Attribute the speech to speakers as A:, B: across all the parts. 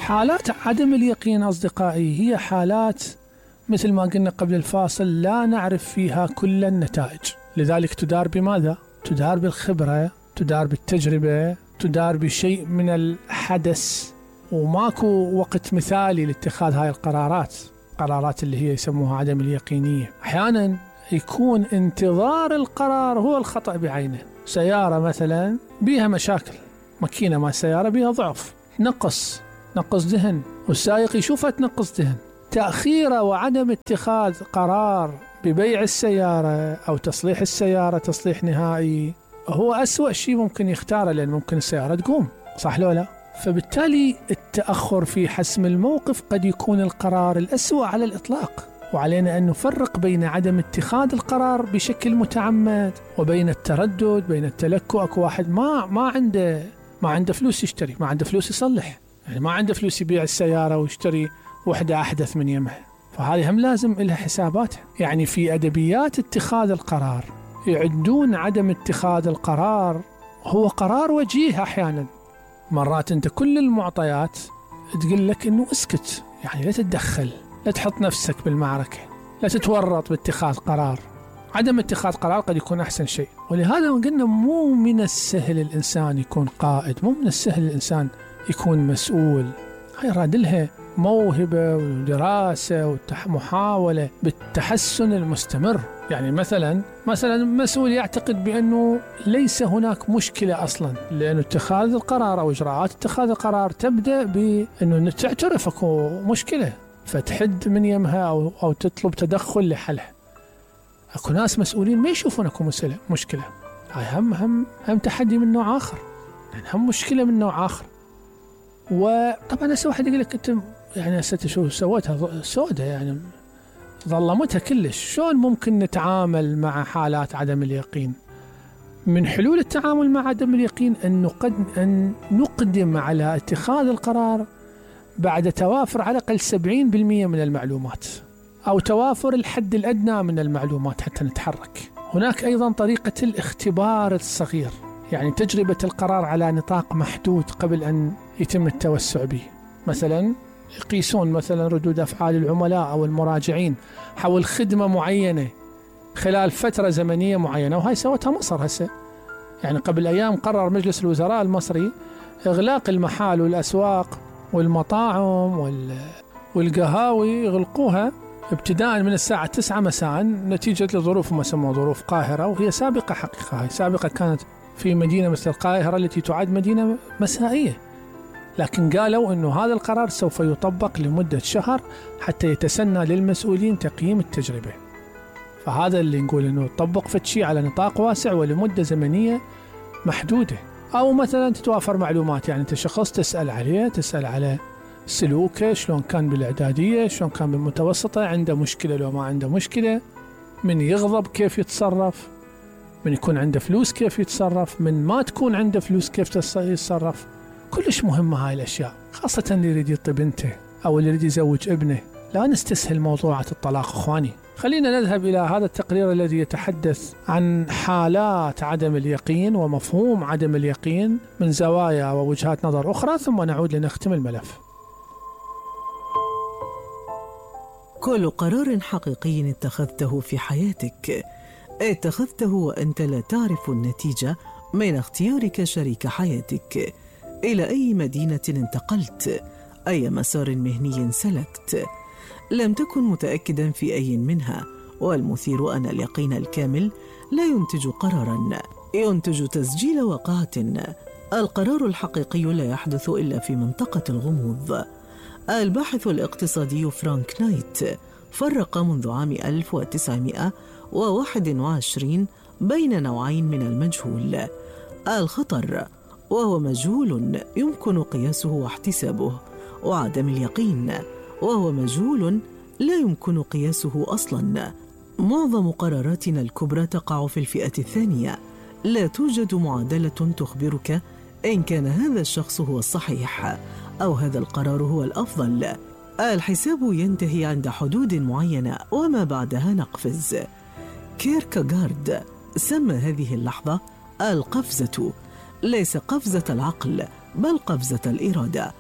A: حالات عدم اليقين أصدقائي هي حالات مثل ما قلنا قبل الفاصل لا نعرف فيها كل النتائج، لذلك تدار بماذا؟ تدار بالخبرة، تدار بالتجربة، تدار بشيء من الحدث، وماكو وقت مثالي لاتخاذ هاي القرارات اللي هي يسموها عدم اليقينية. أحيانا يكون انتظار القرار هو الخطأ بعينه. سيارة مثلا بيها مشاكل، ماكينة مع السيارة بيها ضعف، نقص دهن، والسائق يشوفها تنقص دهن. تأخيره وعدم اتخاذ قرار ببيع السيارة أو تصليح السيارة تصليح نهائي هو أسوأ شيء ممكن يختاره، لأن ممكن السيارة تقوم، صح لو لا؟ فبالتالي التأخر في حسم الموقف قد يكون القرار الأسوأ على الإطلاق. وعلينا أن نفرق بين عدم اتخاذ القرار بشكل متعمد وبين التردد، بين التلكؤ. أكو واحد ما عنده فلوس يشتري، ما عنده فلوس يصلح، يعني ما عنده فلوس يبيع السيارة ويشتري وحدة أحدث من يمها، فهذه هم لازم لها حساباتها. يعني في أدبيات اتخاذ القرار يعدون عدم اتخاذ القرار هو قرار وجيه. أحيانا مرات أنت كل المعطيات تقول لك أنه اسكت، يعني لا تتدخل، لا تحط نفسك بالمعركة، لا تتورط باتخاذ قرار. عدم اتخاذ قرار قد يكون أحسن شيء. ولهذا قلنا مو من السهل الإنسان يكون قائد، مو من السهل الإنسان يكون مسؤول. هاي رادلها موهبة ودراسة ومحاولة بالتحسن المستمر. يعني مثلا مسؤول يعتقد بأنه ليس هناك مشكلة أصلا، لأن اتخاذ القرار أو إجراءات اتخاذ القرار تبدأ بأنه تعترف أكو مشكلة فتحد من يمها أو تطلب تدخل لحلها. أكو ناس مسؤولين ما يشوفون أكو مشكلة، هاي هم تحدي من نوع آخر، يعني هم مشكلة من نوع آخر. وطبعا هسه واحد يقول لك أنت يعني هسه شو سويتها سودة، يعني ظلمتها كلش. شلون ممكن نتعامل مع حالات عدم اليقين؟ من حلول التعامل مع عدم اليقين أن نقدم على اتخاذ القرار بعد توافر على الأقل 70% من المعلومات، أو توافر الحد الأدنى من المعلومات حتى نتحرك. هناك أيضا طريقة الاختبار الصغير، يعني تجربة القرار على نطاق محدود قبل أن يتم التوسع به. مثلا يقيسون مثلا ردود أفعال العملاء أو المراجعين حول خدمة معينة خلال فترة زمنية معينة، وهي سوتها مصر هسه. يعني قبل أيام قرر مجلس الوزراء المصري إغلاق المحال والأسواق والمطاعم والقهاوي، يغلقوها ابتداء من الساعة 9 مساء نتيجة لظروف ما سموها ظروف قاهرة، وهي سابقة حقيقة. هي سابقة كانت في مدينة مثل القاهرة التي تعد مدينة مسائية، لكن قالوا أنه هذا القرار سوف يطبق لمدة شهر حتى يتسنى للمسؤولين تقييم التجربة. فهذا اللي نقول أنه طبق فتشي على نطاق واسع ولمدة زمنية محدودة. أو مثلا تتوافر معلومات، يعني أنت شخص تسأل عليه، تسأل على سلوكه، شلون كان بالإعدادية، شلون كان بالمتوسطة، عنده مشكلة لو ما عنده مشكلة، من يغضب كيف يتصرف، من يكون عنده فلوس كيف يتصرف، من ما تكون عنده فلوس كيف يتصرف. كلش مهمة هاي الأشياء، خاصة اللي يريد يطي بنته أو اللي يريد يزوج ابنه. لا نستسهل موضوعات الطلاق أخواني. خلينا نذهب إلى هذا التقرير الذي يتحدث عن حالات عدم اليقين ومفهوم عدم اليقين من زوايا ووجهات نظر أخرى، ثم نعود لنختم الملف.
B: كل قرار حقيقي اتخذته في حياتك اتخذته وأنت لا تعرف النتيجة من اختيارك شريك حياتك، إلى أي مدينة انتقلت، أي مسار مهني سلكت، لم تكن متأكدا في أي منها. والمثير أن اليقين الكامل لا ينتج قراراً، ينتج تسجيل واقعة. القرار الحقيقي لا يحدث إلا في منطقة الغموض. الباحث الاقتصادي فرانك نايت فرق منذ عام 1921 بين نوعين من المجهول: الخطر وهو مجهول يمكن قياسه واحتسابه، وعدم اليقين وهو مجهول لا يمكن قياسه أصلاً. معظم قراراتنا الكبرى تقع في الفئة الثانية. لا توجد معادلة تخبرك إن كان هذا الشخص هو الصحيح أو هذا القرار هو الأفضل. الحساب ينتهي عند حدود معينة وما بعدها نقفز. كيركغارد سمى هذه اللحظة القفزة، ليس قفزة العقل بل قفزة الإرادة.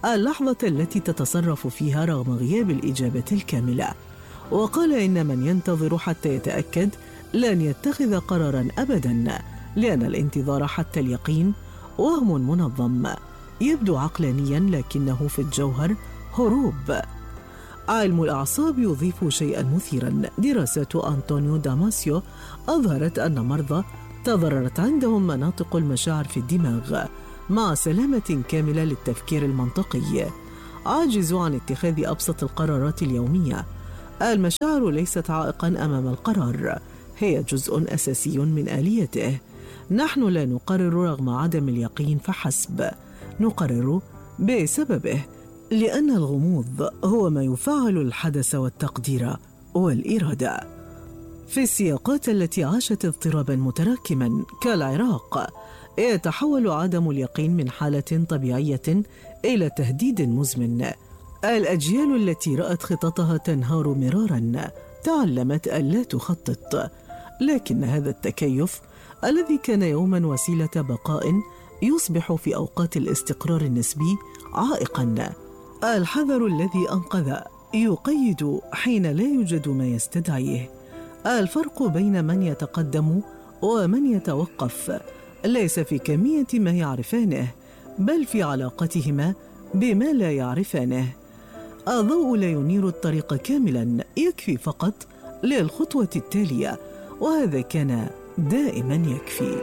B: اللحظة التي تتصرف فيها رغم غياب الإجابة الكاملة. وقال إن من ينتظر حتى يتأكد لن يتخذ قراراً أبداً، لأن الانتظار حتى اليقين وهم منظم يبدو عقلانياً لكنه في الجوهر هروب. علم الأعصاب يضيف شيئاً مثيراً. دراسات أنطونيو داماسيو أظهرت أن مرضى تضررت عندهم مناطق المشاعر في الدماغ مع سلامة كاملة للتفكير المنطقي، عاجزوا عن اتخاذ أبسط القرارات اليومية. المشاعر ليست عائقاً أمام القرار، هي جزء أساسي من آليته. نحن لا نقرر رغم عدم اليقين فحسب، نقرر بسببه، لأن الغموض هو ما يفعل الحدث والتقدير والإرادة. في السياقات التي عاشت اضطراباً متراكماً كالعراق، يتحول عدم اليقين من حالة طبيعية إلى تهديد مزمن. الأجيال التي رأت خططها تنهار مراراً تعلمت ألا تخطط، لكن هذا التكيف الذي كان يوماً وسيلة بقاء يصبح في أوقات الاستقرار النسبي عائقاً. الحذر الذي أنقذ يقيد حين لا يوجد ما يستدعيه. الفرق بين من يتقدم ومن يتوقف ليس في كمية ما يعرفانه، بل في علاقتهما بما لا يعرفانه. الضوء لا ينير الطريق كاملا، يكفي فقط للخطوة التالية، وهذا كان دائما يكفي.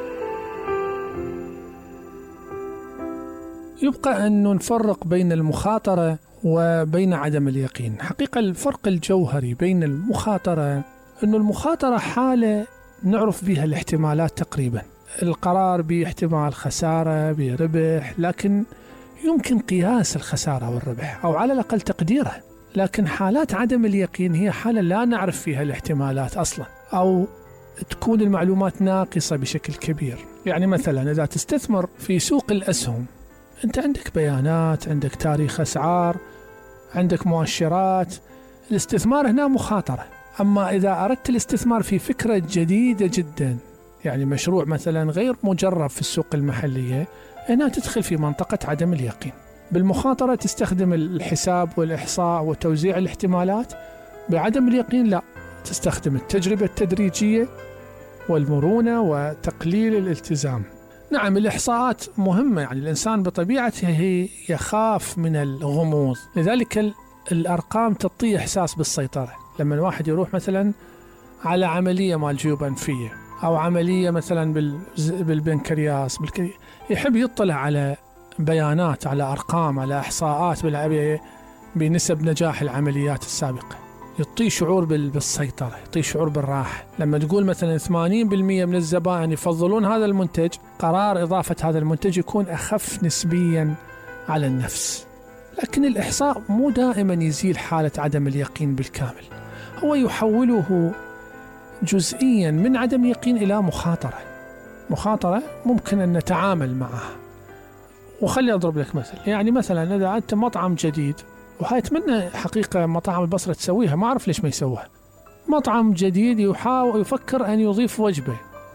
A: يبقى أن نفرق بين المخاطرة وبين عدم اليقين. حقيقة الفرق الجوهري بين المخاطرة أن المخاطرة حالة نعرف بها الاحتمالات تقريبا، القرار باحتمال خسارة بربح، لكن يمكن قياس الخسارة والربح أو على الأقل تقديره. لكن حالات عدم اليقين هي حالة لا نعرف فيها الاحتمالات أصلا، أو تكون المعلومات ناقصة بشكل كبير. يعني مثلا إذا تستثمر في سوق الأسهم، أنت عندك بيانات، عندك تاريخ أسعار، عندك مؤشرات. الاستثمار هنا مخاطرة. أما إذا أردت الاستثمار في فكرة جديدة جدا، يعني مشروع مثلا غير مجرب في السوق المحلية، هنا تدخل في منطقة عدم اليقين. بالمخاطرة تستخدم الحساب والإحصاء وتوزيع الاحتمالات، بعدم اليقين لا، تستخدم التجربة التدريجية والمرونة وتقليل الالتزام. نعم الإحصاءات مهمة، يعني الإنسان بطبيعته يخاف من الغموض، لذلك الأرقام تعطيه إحساس بالسيطرة. لما الواحد يروح مثلا على عملية مال جيوب أنفية أو عملية مثلا بالبنكرياس يحب يطلع على بيانات، على أرقام، على إحصاءات بنسب نجاح العمليات السابقة، يعطيه شعور بالسيطرة، يعطيه شعور بالراحة. لما تقول مثلا 80% من الزبائن يفضلون هذا المنتج، قرار إضافة هذا المنتج يكون أخف نسبيا على النفس. لكن الإحصاء مو دائما يزيل حالة عدم اليقين بالكامل، هو يحوله جزئيا من عدم يقين إلى مخاطرة ممكن أن نتعامل معها. وخلي أضرب لك مثل، يعني مثلا إذا أنت مطعم جديد، وهاي أتمنى حقيقة مطاعم البصرة تسويها، ما أعرف ليش ما يسوها. مطعم جديد يفكر أن يضيف وجبة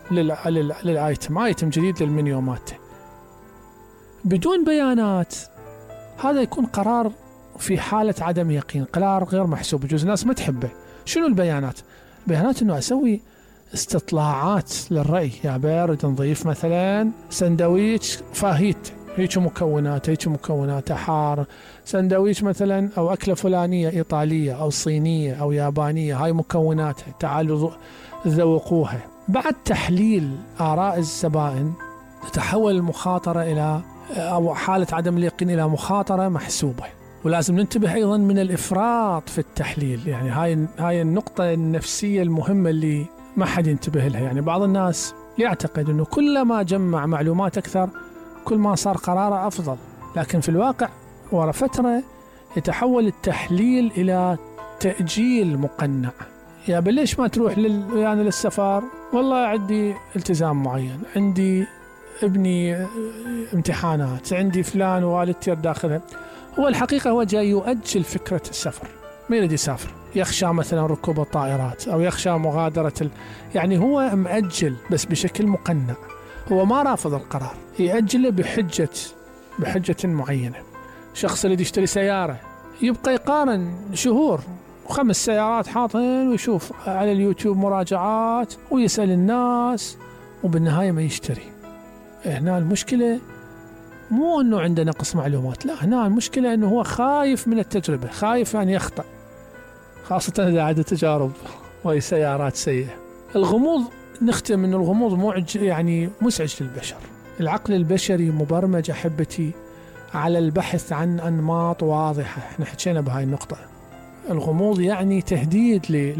A: آيتم جديد للمنيو مالته بدون بيانات، هذا يكون قرار في حالة عدم يقين، قرار غير محسوب، يجوز الناس ما تحبه. شنو البيانات؟ بيانات أنه أسوي استطلاعات للرأي، يا بارد نضيف مثلا سندويتش فاهيت، هيك مكوناته حار، سندويتش مثلا أو أكلة فلانية إيطالية أو صينية أو يابانية، هاي مكوناتها، تعالوا ذوقوها. بعد تحليل آراء الزبائن تتحول المخاطرة إلى أو حالة عدم اليقين إلى مخاطرة محسوبة. ولازم ننتبه أيضا من الإفراط في التحليل، يعني هاي النقطة النفسية المهمة اللي ما حد ينتبه لها. يعني بعض الناس يعتقد أنه كلما جمع معلومات أكثر كل ما صار قراره أفضل، لكن في الواقع ورا فترة يتحول التحليل إلى تأجيل مقنع. يا ليش ما تروح للسفر؟ والله عندي التزام معين، عندي ابني امتحانات، عندي فلان والدتي داخلها. هو الحقيقة هو جاي يؤجل فكرة السفر، ما يريد يسافر، يخشى مثلا ركوب الطائرات أو يخشى مغادرة يعني هو مأجل بس بشكل مقنع، هو ما رافض القرار، يأجله بحجة معينة. شخص اللي يشتري سيارة يبقى يقارن شهور 5 سيارات حاطين، ويشوف على اليوتيوب مراجعات ويسأل الناس، وبالنهاية ما يشتري. هنا المشكلة مو أنه عنده نقص معلومات، لا، هنا المشكلة أنه هو خايف من التجربة، خايف أن يخطأ، خاصة إذا عنده تجارب وهي سيارات سيئة. الغموض، نختم أن الغموض يعني مزعج للبشر. العقل البشري مبرمج أحبتي على البحث عن أنماط واضحة. احنا حكينا بهاي النقطة. الغموض يعني تهديد